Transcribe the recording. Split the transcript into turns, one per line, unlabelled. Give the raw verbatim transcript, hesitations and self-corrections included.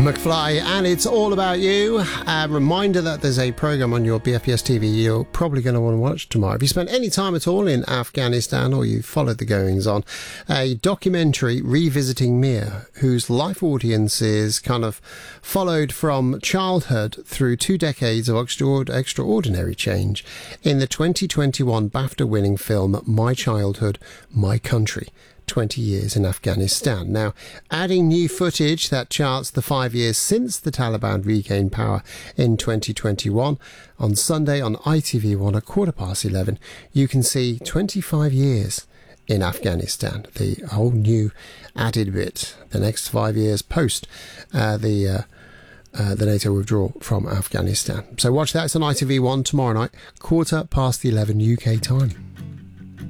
McFly, and it's all about you. A reminder that there's a programme on your B F P S T V you're probably going to want to watch tomorrow. If you spent any time at all in Afghanistan or you followed the goings on, a documentary revisiting Mia, whose life audience is kind of followed from childhood through two decades of extraordinary change in the twenty twenty-one BAFTA-winning film My Childhood, My Country. twenty years in Afghanistan. Now, adding new footage that charts the five years since the Taliban regained power in twenty twenty-one, on Sunday on I T V one at quarter past eleven, you can see twenty-five years in Afghanistan, the whole new added bit, the next five years post uh, the uh, uh, the NATO withdrawal from Afghanistan. So watch that. It's on I T V one tomorrow night, quarter past eleven U K time.